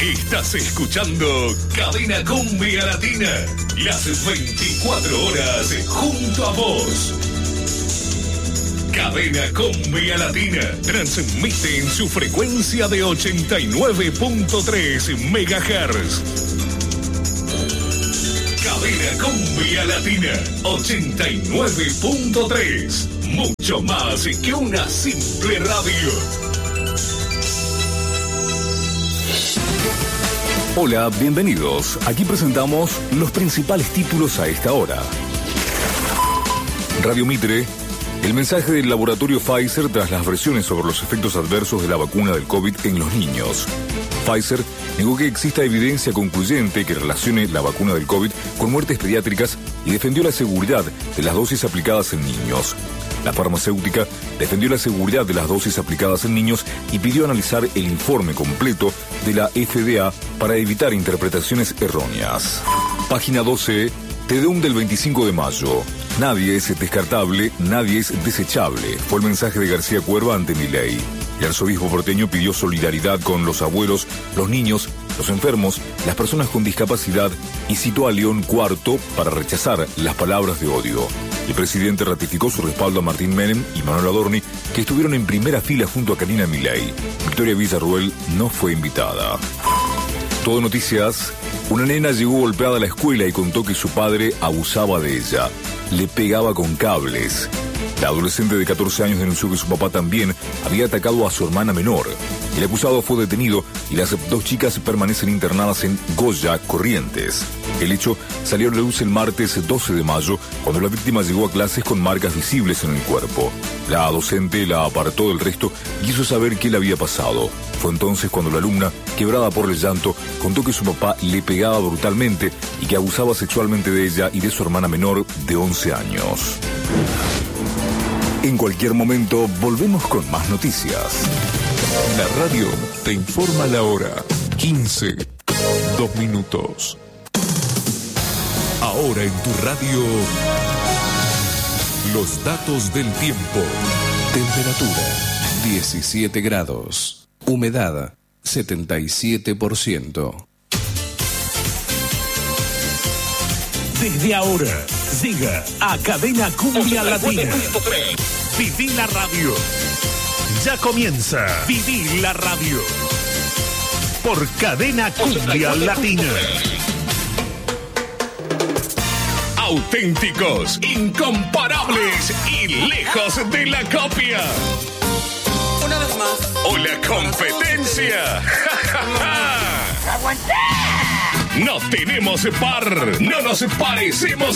Estás escuchando Cadena Cumbia Latina. Las 24 horas junto a vos. Cadena Cumbia Latina transmite en su frecuencia de 89.3 MHz. Cadena Cumbia Latina 89.3. Mucho más que una simple radio. Hola, bienvenidos. Aquí presentamos los principales títulos a esta hora. Radio Mitre. El mensaje del laboratorio Pfizer tras las versiones sobre los efectos adversos de la vacuna del COVID en los niños. Pfizer negó que exista evidencia concluyente que relacione la vacuna del COVID con muertes pediátricas y defendió la seguridad de las dosis aplicadas en niños. La farmacéutica defendió la seguridad de las dosis aplicadas en niños y pidió analizar el informe completo de la FDA para evitar interpretaciones erróneas. Página 12, TDUM del 25 de mayo. Nadie es descartable, nadie es desechable, fue el mensaje de García Cuerva ante Milei. El arzobispo porteño pidió solidaridad con los abuelos, los niños, los enfermos, las personas con discapacidad y citó a León IV para rechazar las palabras de odio. El presidente ratificó su respaldo a Martín Menem y Manuel Adorni, que estuvieron en primera fila junto a Karina Milei. Victoria Villarruel no fue invitada. Todo Noticias. Una nena llegó golpeada a la escuela y contó que su padre abusaba de ella. Le pegaba con cables. La adolescente de 14 años denunció que su papá también había atacado a su hermana menor. El acusado fue detenido y las dos chicas permanecen internadas en Goya, Corrientes. El hecho salió a la luz el martes 12 de mayo, cuando la víctima llegó a clases con marcas visibles en el cuerpo. La docente la apartó del resto y quiso saber qué le había pasado. Fue entonces cuando la alumna, quebrada por el llanto, contó que su papá le pegaba brutalmente y que abusaba sexualmente de ella y de su hermana menor de 11 años. En cualquier momento volvemos con más noticias. La radio te informa la hora. 15, 2 minutos. Ahora en tu radio, los datos del tiempo. Temperatura 17 grados. Humedad 77%. Desde ahora llega a Cadena Cumbia Latina. Viví la radio. Ya comienza Viví la radio. Por Cadena Cumbia Latina. Auténticos, incomparables y lejos de la copia. Una vez más. ¡O la competencia! ¡Aguanté! No tenemos par, no nos parecemos